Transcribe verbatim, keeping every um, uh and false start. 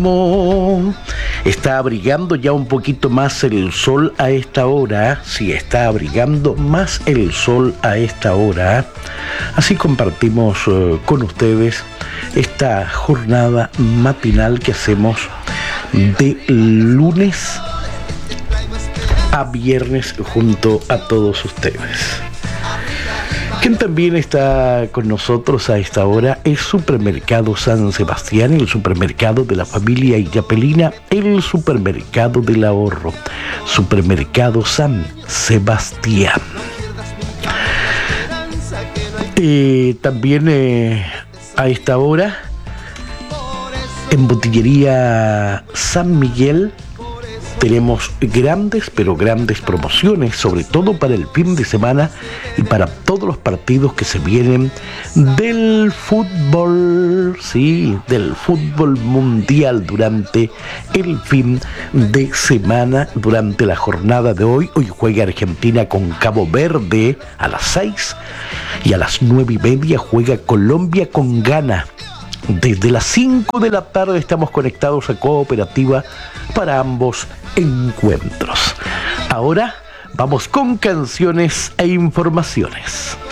Está abrigando ya un poquito más el sol a esta hora. Sí, está abrigando más el sol a esta hora. Así compartimos uh, con ustedes esta jornada matinal que hacemos de lunes a viernes junto a todos ustedes. Quien también está con nosotros a esta hora es Supermercado San Sebastián, el supermercado de la familia Illapelina, el supermercado del ahorro, Supermercado San Sebastián. Eh, también eh, a esta hora en Botillería San Miguel tenemos grandes, pero grandes promociones, sobre todo para el fin de semana y para todos los partidos que se vienen del fútbol, sí, del fútbol mundial durante el fin de semana, durante la jornada de hoy. Hoy juega Argentina con Cabo Verde a las seis y a las nueve y media juega Colombia con Ghana. Desde las cinco de la tarde estamos conectados a Cooperativa para ambos encuentros. Ahora vamos con canciones e informaciones.